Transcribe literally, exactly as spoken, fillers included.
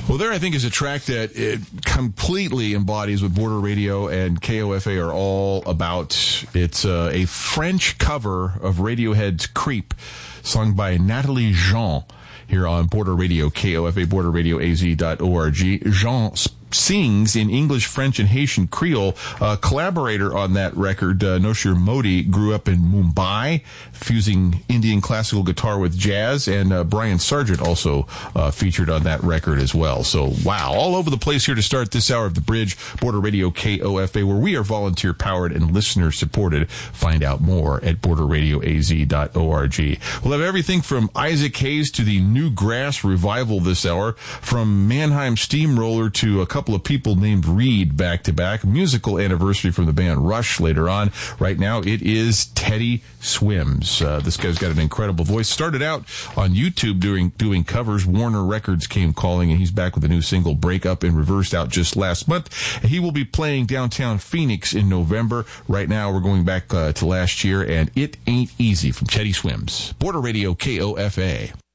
Well, there I think is a track that it completely embodies what Border Radio and K O F A are all about. It's uh, a French cover of Radiohead's Creep, sung by Nathalie Jean here on Border Radio, K O F A, border radio a z dot org. Jean sings in English, French, and Haitian Creole. A collaborator on that record, uh, Noshir Modi, grew up in Mumbai, fusing Indian classical guitar with jazz, and uh, Brian Sargent also uh, featured on that record as well. So, wow, all over the place here to start this hour of The Bridge, Border Radio K O F A, where we are volunteer-powered and listener-supported. Find out more at border radio a z dot org. We'll have everything from Isaac Hayes to the New Grass revival this hour, from Mannheim Steamroller to a couple of people named Reed back-to-back. Musical anniversary from the band Rush later on. Right now, it is Teddy Swims. Uh, this guy's got an incredible voice. Started out on YouTube doing doing covers. Warner Records came calling, and he's back with a new single, Break Up in Reverse, out just last month. He will be playing downtown Phoenix in November. Right now, we're going back uh, to last year, and It Ain't Easy from Teddy Swims. Border Radio K O F A.